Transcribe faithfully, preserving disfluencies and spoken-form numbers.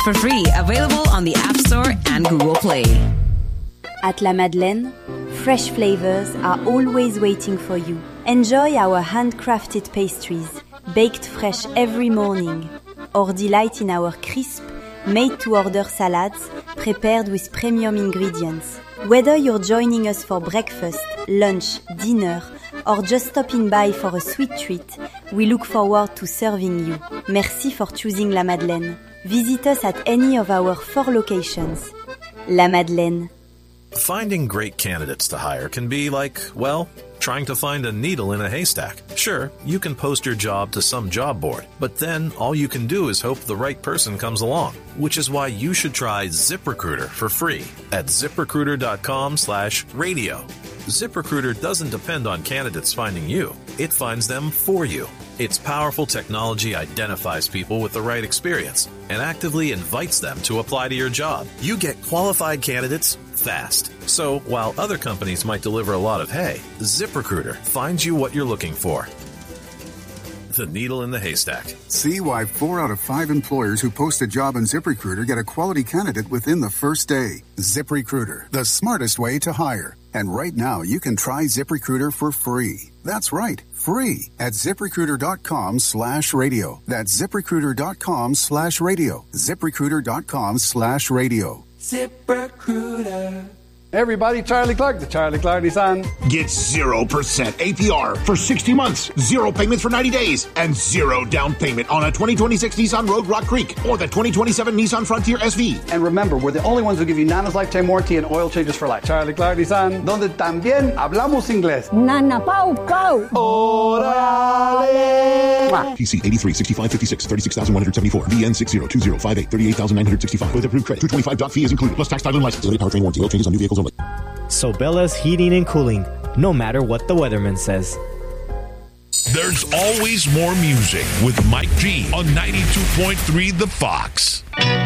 for free. Available on the App Store and Google Play. At La Madeleine, fresh flavors are always waiting for you. Enjoy our handcrafted pastries, baked fresh every morning, or delight in our crisp, made-to-order salads prepared with premium ingredients. Whether you're joining us for breakfast, lunch, dinner, or just stopping by for a sweet treat, we look forward to serving you. Merci for choosing La Madeleine. Visit us at any of our four locations. La Madeleine. Finding great candidates to hire can be like, well, trying to find a needle in a haystack. Sure, you can post your job to some job board, but then all you can do is hope the right person comes along, which is why you should try ZipRecruiter for free at ZipRecruiter.com slash radio. ZipRecruiter doesn't depend on candidates finding you. It finds them for you. Its powerful technology identifies people with the right experience and actively invites them to apply to your job. You get qualified candidates fast. So while other companies might deliver a lot of hay, ZipRecruiter finds you what you're looking for. The needle in the haystack. See why four out of five employers who post a job on ZipRecruiter get a quality candidate within the first day. ZipRecruiter, the smartest way to hire. And right now, you can try ZipRecruiter for free. That's right, free at ZipRecruiter.com slash radio. That's ZipRecruiter.com slash radio. ZipRecruiter.com slash radio. ZipRecruiter. Everybody, Charlie Clark, the Charlie Clark Nissan. Get zero percent A P R for sixty months, zero payments for ninety days, and zero down payment on a twenty twenty-six Nissan Rogue Rock Creek or the twenty twenty-seven Nissan Frontier S V. And remember, we're the only ones who give you Nana's lifetime warranty and oil changes for life. Charlie Clark Nissan, donde también hablamos inglés. Nana Pau Pau. Orale. P C eighty-three, sixty-five, fifty-six, thirty-six thousand one hundred seventy-four. V N six zero two zero five eight, thirty-eight thousand nine hundred sixty-five. With approved credit. two hundred twenty-five dollars fee is included. Plus tax, title, and license. Delay powertrain warranty. Oil changes on new vehicles only. Sobella's Heating and Cooling, no matter what the weatherman says. There's always more music with Mike G on ninety-two point three The Fox.